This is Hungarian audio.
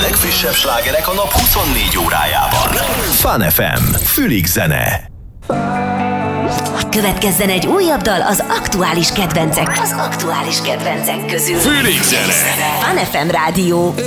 legfrissebb slágerek a nap 24 órájában. Fun FM. Fülig zene. Következzen egy újabb dal az aktuális kedvencek közül. Fülig zene. Fun FM Rádió.